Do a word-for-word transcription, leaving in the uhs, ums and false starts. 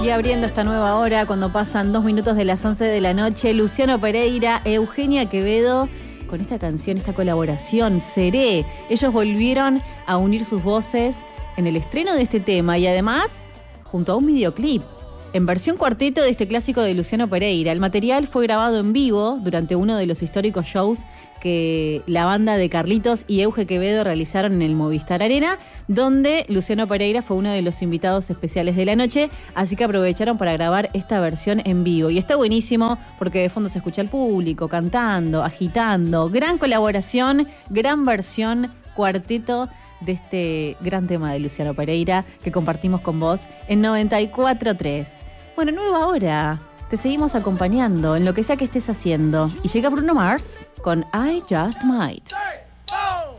Y abriendo esta nueva hora, cuando pasan dos minutos de las once de la noche, Luciano Pereira, Eugenia Quevedo, con esta canción, esta colaboración, Seré. Ellos volvieron a unir sus voces en el estreno de este tema y además junto a un videoclip en versión cuarteto de este clásico de Luciano Pereira. El material fue grabado en vivo durante uno de los históricos shows que la banda de Carlitos y Euge Quevedo realizaron en el Movistar Arena, donde Luciano Pereira fue uno de los invitados especiales de la noche, así que aprovecharon para grabar esta versión en vivo. Y está buenísimo porque de fondo se escucha al público cantando, agitando. Gran colaboración, gran versión, cuarteto de este gran tema de Luciano Pereira que compartimos con vos en noventa y cuatro tres. Bueno, nueva hora. Te seguimos acompañando en lo que sea que estés haciendo. Y llega Bruno Mars con I Just Might.